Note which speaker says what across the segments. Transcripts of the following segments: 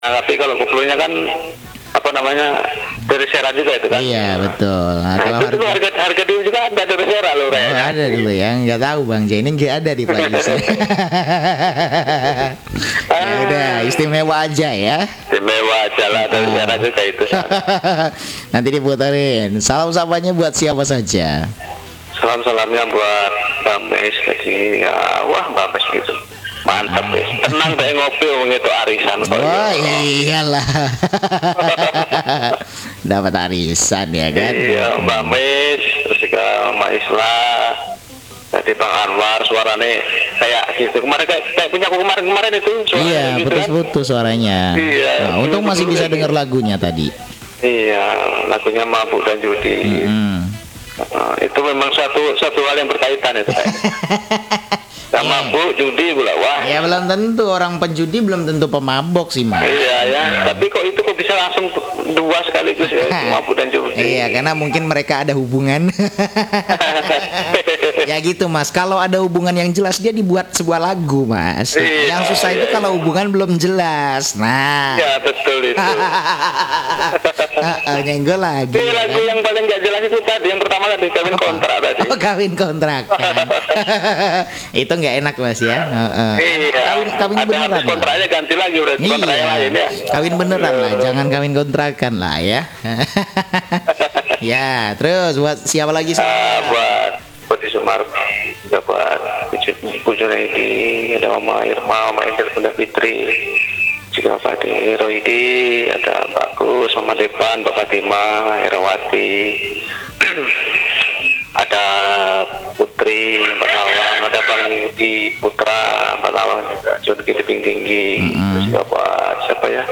Speaker 1: Nah, tapi kalau koplonya kan apa namanya dari Serra juga itu kan.
Speaker 2: Iya betul. Nah,
Speaker 1: Nah,
Speaker 2: kalau
Speaker 1: itu dulu harga dulu juga ada dari Serra loh, Ren.
Speaker 2: ada dulu ya, nggak tahu Bang J, ini nggak ada di playlist. Ya udah, istimewa aja ya.
Speaker 1: Istimewa aja lah dari Serra juga itu.
Speaker 2: Nanti diputerin. Salam sapanya buat siapa saja?
Speaker 1: Salam-salamnya buat Mbak Mes tadi. Ya, wah Mbak Mes gitu. Mantap ya. Tenang deh ngopi wong itu arisan kok.
Speaker 2: Wah iyalah. Dapat arisan ya kan.
Speaker 1: Iya Mbak Mes, terus juga Mbak Isla. Tadi Bang Anwar suaranya kayak gitu. Kemarin kayak punya aku kemarin itu.
Speaker 2: Iya
Speaker 1: gitu
Speaker 2: putus-putus suaranya.
Speaker 1: Iya.
Speaker 2: Nah, untung masih bisa dengar lagunya tadi.
Speaker 1: Iya, lagunya Mabuk dan Judi. Itu memang satu hal yang berkaitan itu. Sama mabuk, judi pula, wah.
Speaker 2: Ya belum tentu, orang penjudi belum tentu pemabok sih Mas.
Speaker 1: Iya ya, tapi kok itu kok bisa langsung dua sekaligus ya, mabuk dan judi.
Speaker 2: Iya, karena mungkin mereka ada hubungan. Ya gitu Mas, kalau ada hubungan yang jelas dia dibuat sebuah lagu Mas.
Speaker 1: Iya,
Speaker 2: yang susah itu kalau hubungan belum jelas. Nah.
Speaker 1: Ya betul itu.
Speaker 2: Nyenggol lagi.
Speaker 1: Ini lagu yang paling gak jelas itu tadi, yang pertama tadi kawin kontrak tadi.
Speaker 2: Oh kawin kontrak. Itu nggak enak Mas ya.
Speaker 1: Iya.
Speaker 2: Kawin beneran.
Speaker 1: Kontraknya ganti lagi berarti kontrak yang lain ya.
Speaker 2: Kawin beneran lah, jangan kawin kontrakan lah ya. Ya, terus buat siapa lagi?
Speaker 1: Buat di Sumarno, juga buat Bujuna ini, ada Mama Irma, Mama Indah, Bunda Fitri, juga Pak Roidi, ada Bagus, Mama Depan, Mbak Fatima, Herawati, ada Putri, Mbak Lawang, ada Bang Yudi Putra, Mbak Lawang juga, Jodoh Tebing Tinggi, terus juga buat siapa ya?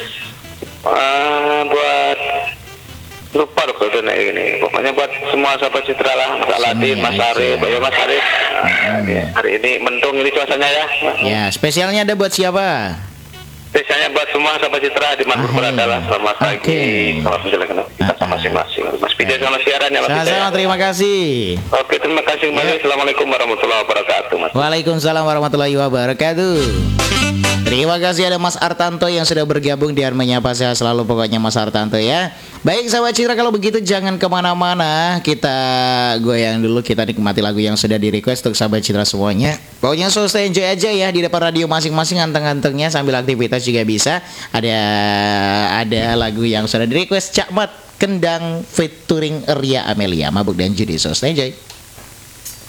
Speaker 1: Buat lupa loh kalau naik ini. Pokoknya buat semua sahabat Citra lah, Mas Aladin, Mas Arif, Mas Arif. Hari ini mendung ini cuacanya ya.
Speaker 2: Ya, spesialnya ada buat siapa?
Speaker 1: Spesialnya buat semua sahabat Citra di mana berada lah. Selamat pagi, selamat menjalankan kita sama masing-masing. Mas Pidya sama siaran ya Mas Pidya.
Speaker 2: Sama-sama, terima kasih.
Speaker 1: Oke, terima kasih kembali. Assalamualaikum warahmatullahi wabarakatuh Mas.
Speaker 2: Waalaikumsalam warahmatullahi wabarakatuh. Terima kasih ada Mas Artanto yang sudah bergabung di Menyapa Sehat Selalu, pokoknya Mas Artanto ya. Baik sahabat Citra, kalau begitu jangan kemana-mana, kita goyang dulu, kita nikmati lagu yang sudah di request untuk sahabat Citra semuanya. Pokoknya so stay enjoy aja ya di depan radio masing-masing, anteng-antengnya sambil aktivitas juga bisa. Ada lagu yang sudah di request, Cak Mat Kendang featuring Ria Amelia, Mabuk dan Judi. So stay enjoy.